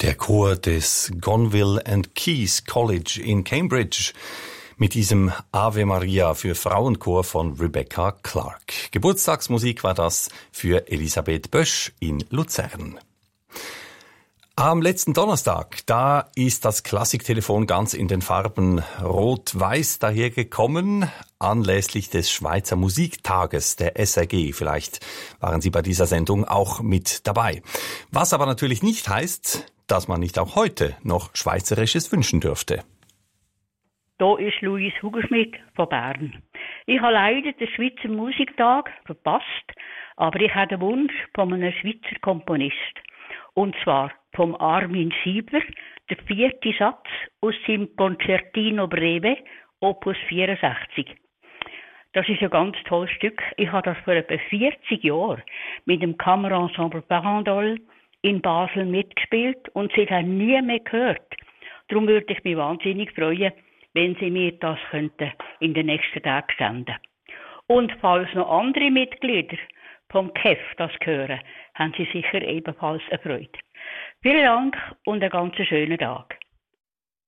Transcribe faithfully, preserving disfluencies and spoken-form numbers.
Der Chor des Gonville and Caius College in Cambridge mit diesem Ave Maria für Frauenchor von Rebecca Clark. Geburtstagsmusik war das für Elisabeth Bösch in Luzern. Am letzten Donnerstag, da ist das Klassiktelefon ganz in den Farben Rot-Weiß dahergekommen, anlässlich des Schweizer Musiktages der S R G. Vielleicht waren Sie bei dieser Sendung auch mit dabei. Was aber natürlich nicht heißt, dass man nicht auch heute noch Schweizerisches wünschen dürfte. Hier ist Louise Hugenschmidt von Bern. Ich habe leider den Schweizer Musiktag verpasst, aber ich habe den Wunsch von einem Schweizer Komponist. Und zwar vom Armin Siebler, der vierte Satz aus seinem Concertino Breve, Opus vierundsechzig. Das ist ein ganz tolles Stück. Ich habe das vor etwa vierzig Jahren mit dem Kammerensemble Parandol in Basel mitgespielt und sie haben nie mehr gehört. Darum würde ich mich wahnsinnig freuen, wenn Sie mir das könnten in den nächsten Tagen senden. Und falls noch andere Mitglieder vom K E F das hören, haben Sie sicher ebenfalls eine Freude. Vielen Dank und einen ganz schönen Tag.